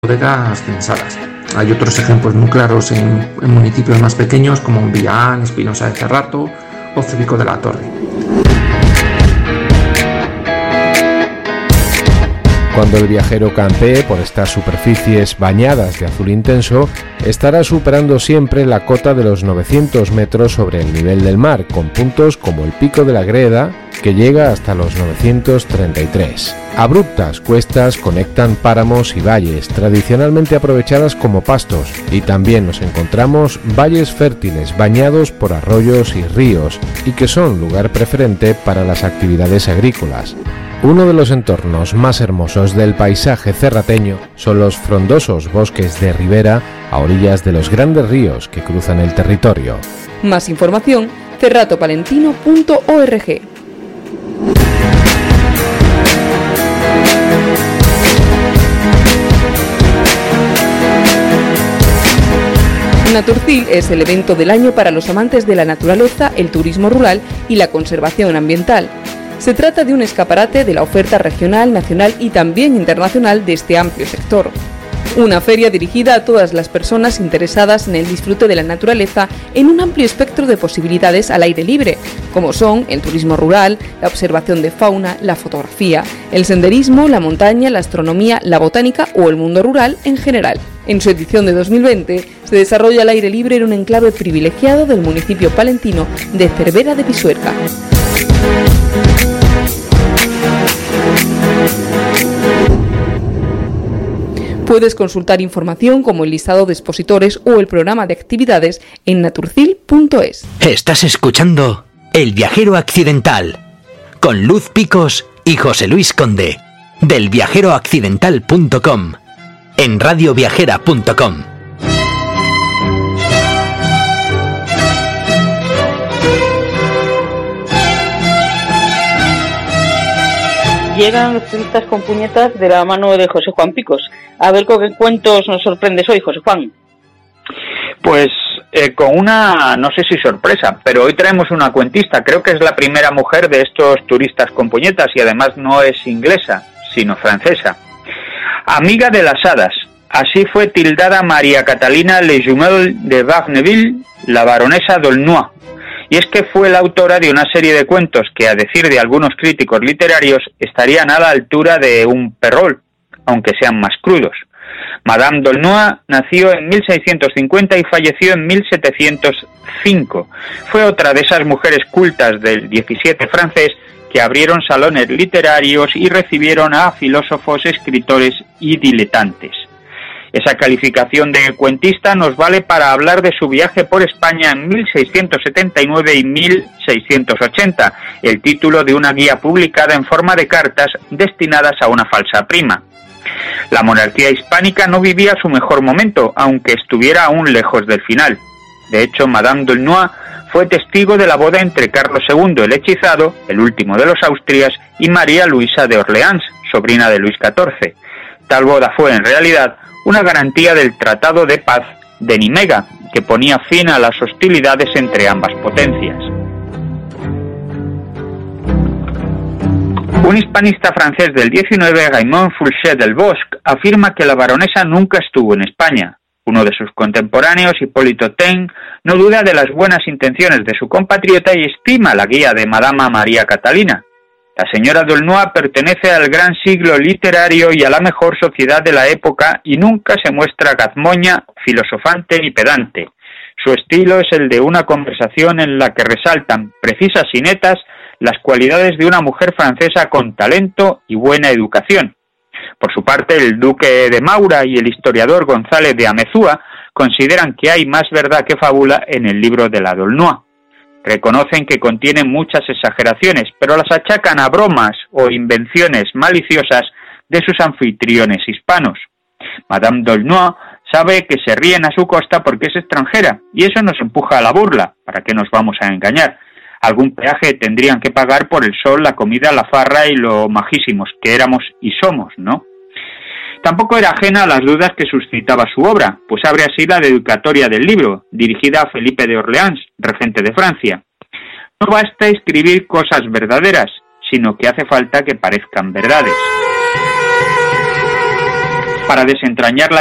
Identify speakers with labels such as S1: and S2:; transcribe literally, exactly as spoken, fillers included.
S1: bodegas censadas. Hay otros ejemplos muy claros en, en municipios más pequeños como Villán, Espinosa de Cerrato o Cebico de la Torre.
S2: Cuando el viajero campee por estas superficies bañadas de azul intenso, estará superando siempre la cota de los novecientos metros sobre el nivel del mar, con puntos como el Pico de la Greda, que llega hasta los novecientos treinta y tres. Abruptas cuestas conectan páramos y valles, tradicionalmente aprovechadas como pastos, y también nos encontramos valles fértiles bañados por arroyos y ríos, y que son lugar preferente para las actividades agrícolas. Uno de los entornos más hermosos del paisaje cerrateño son los frondosos bosques de ribera a orillas de los grandes ríos que cruzan el territorio.
S3: Más información, cerrato palentino punto org. Naturcil es el evento del año para los amantes de la naturaleza, el turismo rural y la conservación ambiental. Se trata de un escaparate de la oferta regional, nacional y también internacional de este amplio sector. Una feria dirigida a todas las personas interesadas en el disfrute de la naturaleza en un amplio espectro de posibilidades al aire libre, como son el turismo rural, la observación de fauna, la fotografía, el senderismo, la montaña, la astronomía, la botánica o el mundo rural en general. En su edición de dos mil veinte se desarrolla al aire libre en un enclave privilegiado del municipio palentino de Cervera de Pisuerga. Puedes consultar información como el listado de expositores o el programa de actividades en naturcil punto es.
S4: Estás escuchando El Viajero Accidental con Luz Picos y José Luis Conde del viajero accidental punto com en radio viajera punto com.
S5: Llegan los turistas con puñetas de la mano de José Juan Picos. A ver con qué cuentos nos sorprendes hoy, José Juan.
S6: Pues eh, con una, no sé si sorpresa, pero hoy traemos una cuentista. Creo que es la primera mujer de estos turistas con puñetas y además no es inglesa, sino francesa. Amiga de las hadas. Así fue tildada María Catalina Legumel de Barneville, la baronesa d'Aulnois. Y es que fue la autora de una serie de cuentos que, a decir de algunos críticos literarios, estarían a la altura de un Perrault, aunque sean más crudos. Madame d'Aulnois nació en mil seiscientos cincuenta y falleció en mil setecientos cinco. Fue otra de esas mujeres cultas del diecisiete francés que abrieron salones literarios y recibieron a filósofos, escritores y diletantes. Esa calificación de cuentista nos vale para hablar de su viaje por España en mil seiscientos setenta y nueve y mil seiscientos ochenta, el título de una guía publicada en forma de cartas destinadas a una falsa prima. La monarquía hispánica no vivía su mejor momento, aunque estuviera aún lejos del final. De hecho, Madame d'Aulnois fue testigo de la boda entre Carlos segundo el Hechizado, el último de los Austrias, y María Luisa de Orleans, sobrina de Luis catorce. Tal boda fue, en realidad, una garantía del Tratado de Paz de Nimega, que ponía fin a las hostilidades entre ambas potencias. Un hispanista francés del diecinueve, Raymond Fourchet del Bosc, afirma que la baronesa nunca estuvo en España. Uno de sus contemporáneos, Hipólito Taine, no duda de las buenas intenciones de su compatriota y estima la guía de Madama María Catalina. La señora d'Aulnois pertenece al gran siglo literario y a la mejor sociedad de la época y nunca se muestra gazmoña, filosofante ni pedante. Su estilo es el de una conversación en la que resaltan, precisas y netas, las cualidades de una mujer francesa con talento y buena educación. Por su parte, el duque de Maura y el historiador González de Amezúa consideran que hay más verdad que fábula en el libro de la d'Aulnois. Reconocen que contiene muchas exageraciones, pero las achacan a bromas o invenciones maliciosas de sus anfitriones hispanos. Madame d'Aulnois sabe que se ríen a su costa porque es extranjera, y eso nos empuja a la burla. ¿Para qué nos vamos a engañar? Algún peaje tendrían que pagar por el sol, la comida, la farra y lo majísimos que éramos y somos, ¿no? Tampoco era ajena a las dudas que suscitaba su obra, pues abre así la dedicatoria del libro, dirigida a Felipe de Orleans, regente de Francia. No basta escribir cosas verdaderas, sino que hace falta que parezcan verdades. para desentrañar la